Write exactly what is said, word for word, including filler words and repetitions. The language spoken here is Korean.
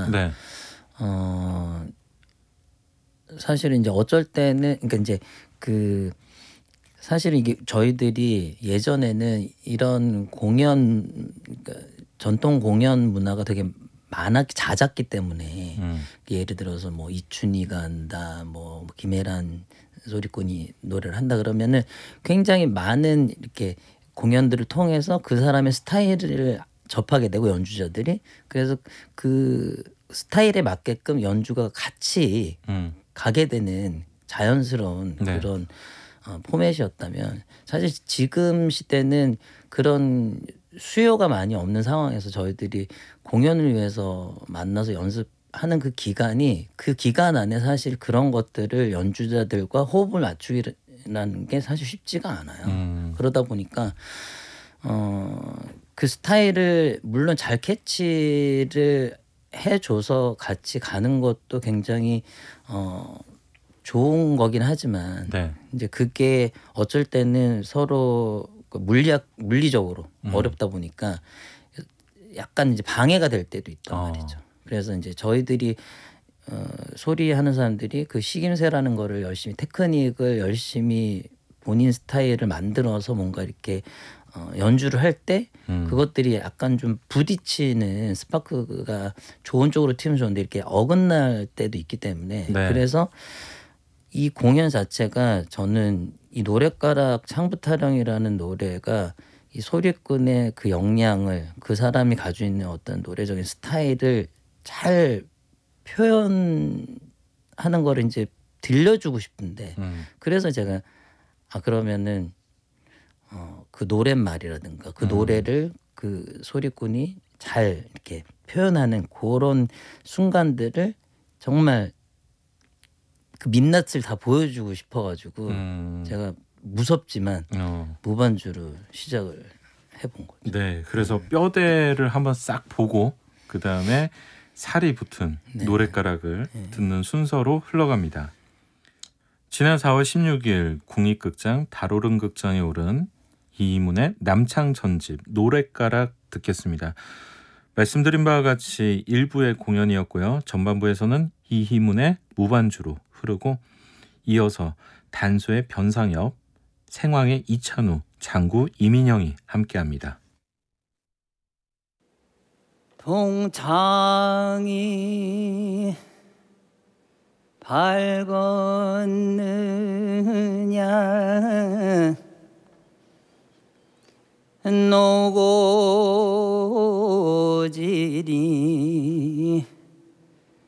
보니까 네. 어 사실은 이제 어쩔 때는 그러니까 이제 그 사실 이게 저희들이 예전에는 이런 공연 그러니까 전통 공연 문화가 되게 많았 잦았기 때문에 음. 예를 들어서 뭐 이춘희가 한다, 뭐 김혜란 소리꾼이 노래를 한다 그러면은 굉장히 많은 이렇게 공연들을 통해서 그 사람의 스타일을 접하게 되고 연주자들이 그래서 그 스타일에 맞게끔 연주가 같이 음. 가게 되는 자연스러운 네. 그런 어, 포맷이었다면 사실 지금 시대는 그런 수요가 많이 없는 상황에서 저희들이 공연을 위해서 만나서 연습하는 그 기간이 그 기간 안에 사실 그런 것들을 연주자들과 호흡을 맞추기라는 게 사실 쉽지가 않아요. 음. 그러다 보니까 어, 그 스타일을 물론 잘 캐치를 해줘서 같이 가는 것도 굉장히 어, 좋은 거긴 하지만 네. 이제 그게 어쩔 때는 서로 그 물리학 물리적으로 음. 어렵다 보니까 약간 이제 방해가 될 때도 있단 어. 말이죠. 그래서 이제 저희들이 어, 소리하는 사람들이 그 식임새라는 거를 열심히 테크닉을 열심히 본인 스타일을 만들어서 뭔가 이렇게 어, 연주를 할 때 음. 그것들이 약간 좀 부딪히는 스파크가 좋은 쪽으로 튀면 좋은데 이렇게 어긋날 때도 있기 때문에 네. 그래서 이 공연 자체가 저는 이 노랫가락 창부타령이라는 노래가 이 소리꾼의 그 역량을 그 사람이 가지고 있는 어떤 노래적인 스타일을 잘 표현하는 거를 이제 들려주고 싶은데 음. 그래서 제가 아 그러면은 어, 그 노랫말이라든가 그 음. 노래를 그 소리꾼이 잘 이렇게 표현하는 그런 순간들을 정말 그 민낯을 다 보여주고 싶어가지고 음. 제가 무섭지만 어. 무반주로 시작을 해본 거죠. 네. 그래서 뼈대를 한번 싹 보고 그 다음에 살이 붙은 네. 노랫가락을 듣는 순서로 흘러갑니다. 지난 사월 십육일 국립극장 달오른극장에 오른 이희문의 남창 전집 노랫가락 듣겠습니다. 말씀드린 바와 같이 일부의 공연이었고요. 전반부에서는 이희문의 무반주로 흐르고 이어서 단소의 변상엽, 생황의 이찬우, 장구 이민영이 함께합니다. 동창이 밝었느냐 노고지리